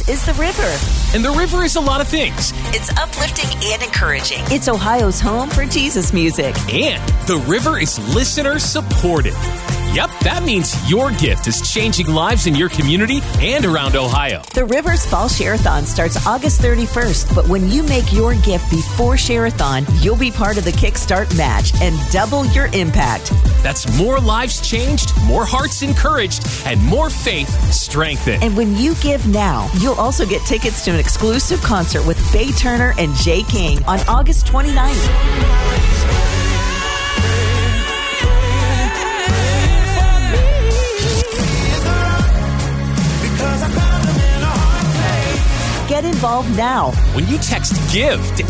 This is The River. And The River is a lot of things. It's uplifting and encouraging. It's Ohio's home for Jesus music. And The River is listener supported. Yep, that means your gift is changing lives in your community and around Ohio. The River's Fall Share-a-thon starts August 31st, but when you make your gift before Share-a-thon, you'll be part of the Kickstart match and double your impact. That's more lives changed, more hearts encouraged, and more faith strengthened. And when you give now, you'll also get tickets to an exclusive concert with Faye Turner and Jay King on August 29th. Get involved now when you text GIVE to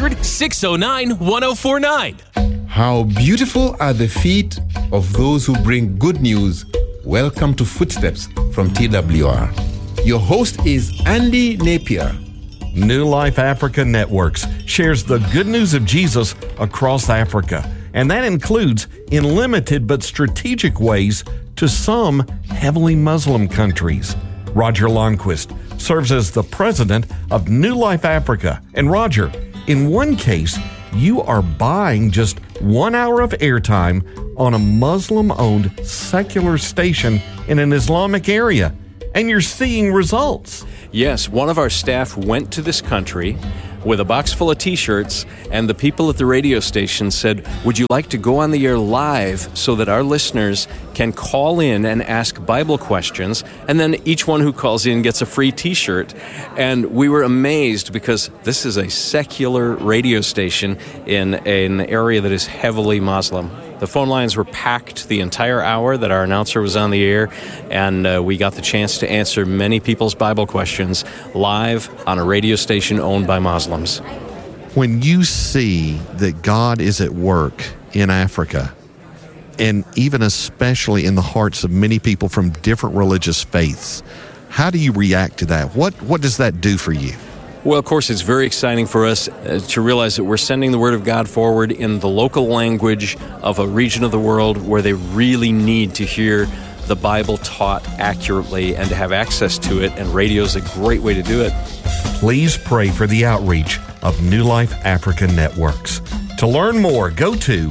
800-609-1049. How beautiful are the feet of those who bring good news. Welcome to Footsteps from TWR. Your host is Andy Napier. New Life Africa Networks shares the good news of Jesus across Africa, and that includes in limited but strategic ways to some heavily Muslim countries. Roger Longquist serves as the president of New Life Africa. And Roger, in one case, you are buying just 1 hour of airtime on a Muslim-owned secular station in an Islamic area, and you're seeing results. Yes, one of our staff went to this country with a box full of T-shirts, and the people at the radio station said, would you like to go on the air live so that our listeners can call in and ask Bible questions, and then each one who calls in gets a free T-shirt. And we were amazed because this is a secular radio station in an area that is heavily Muslim. The phone lines were packed the entire hour that our announcer was on the air, and we got the chance to answer many people's Bible questions live on a radio station owned by Muslims. When you see that God is at work in Africa, and even especially in the hearts of many people from different religious faiths, how do you react to that? What does that do for you? Well, of course, it's very exciting for us to realize that we're sending the Word of God forward in the local language of a region of the world where they really need to hear the Bible taught accurately and to have access to it, and radio is a great way to do it. Please pray for the outreach of New Life Africa Networks. To learn more, go to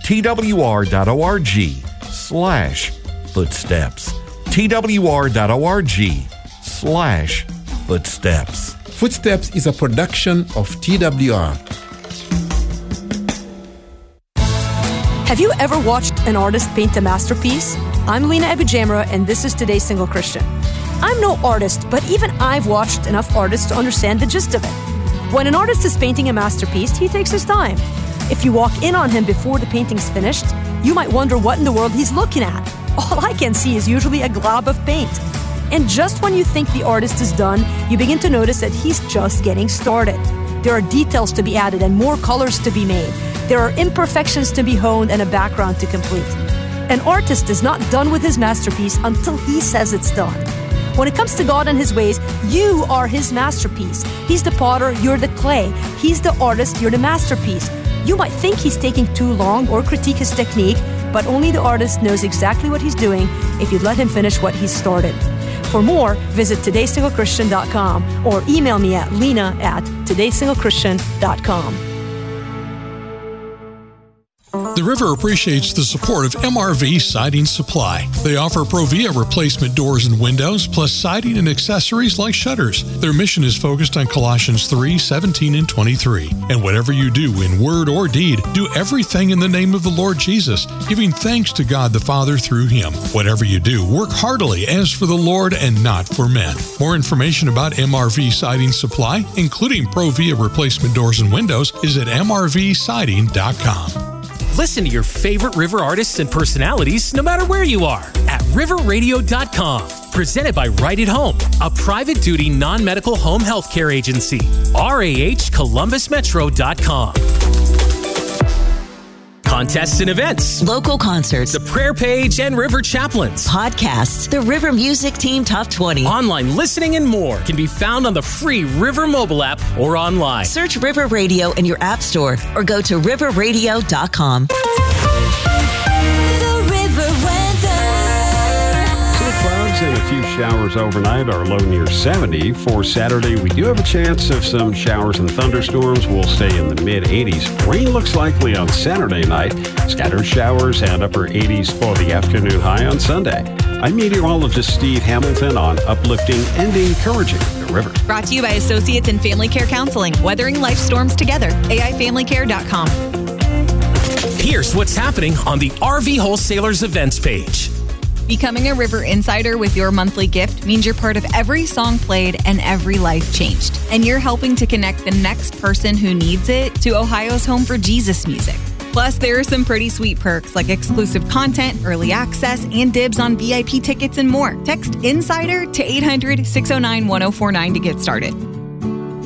twr.org/footsteps. twr.org/footsteps. Footsteps is a production of TWR. Have you ever watched an artist paint a masterpiece? I'm Lena Abujamra, and this is Today's Single Christian. I'm no artist, but even I've watched enough artists to understand the gist of it. When an artist is painting a masterpiece, he takes his time. If you walk in on him before the painting's finished, you might wonder what in the world he's looking at. All I can see is usually a glob of paint. And just when you think the artist is done, you begin to notice that he's just getting started. There are details to be added and more colors to be made. There are imperfections to be honed and a background to complete. An artist is not done with his masterpiece until he says it's done. When it comes to God and His ways, you are His masterpiece. He's the potter, you're the clay. He's the artist, you're the masterpiece. You might think He's taking too long or critique His technique, but only the artist knows exactly what he's doing if you let him finish what he's started. For more, visit todaysinglechristtian.com or email me at lena@todaysinglechristtian.com. The River appreciates the support of MRV Siding Supply. They offer Provia replacement doors and windows, plus siding and accessories like shutters. Their mission is focused on Colossians 3:17 and 23. And whatever you do in word or deed, do everything in the name of the Lord Jesus, giving thanks to God the Father through Him. Whatever you do, work heartily as for the Lord and not for men. More information about MRV Siding Supply, including Provia replacement doors and windows, is at mrvsiding.com. Listen to your favorite River artists and personalities no matter where you are at riverradio.com. Presented by Right at Home, a private duty non-medical home health care agency. rahcolumbusmetro.com. Contests and events, local concerts, the prayer page and River Chaplains, podcasts, the River Music Team Top 20, online listening, and more can be found on the free River mobile app or online. Search River Radio in your app store or go to riverradio.com. The River weather. Clear clouds and a a few showers overnight, our low near 70. For Saturday, we do have a chance of some showers and thunderstorms. We'll stay in the mid-80s. Rain looks likely on Saturday night. Scattered showers and upper 80s for the afternoon high on Sunday. I'm meteorologist Steve Hamilton on uplifting and encouraging the river. Brought to you by Associates in Family Care Counseling. Weathering life storms together. AIFamilyCare.com. Here's what's happening on the RV Wholesalers events page. Becoming a River Insider with your monthly gift means you're part of every song played and every life changed. And you're helping to connect the next person who needs it to Ohio's Home for Jesus music. Plus, there are some pretty sweet perks like exclusive content, early access, and dibs on VIP tickets and more. Text INSIDER to 800-609-1049 to get started.